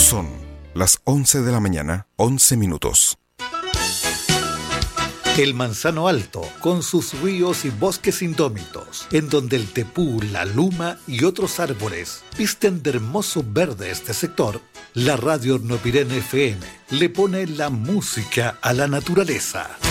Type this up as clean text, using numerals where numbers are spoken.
Son las 11 de la mañana, 11 minutos. El Manzano Alto, con sus ríos y bosques indómitos, en donde el tepú, la luma y otros árboles visten de hermoso verde este sector, la radio Hornopirén FM le pone la música a la naturaleza.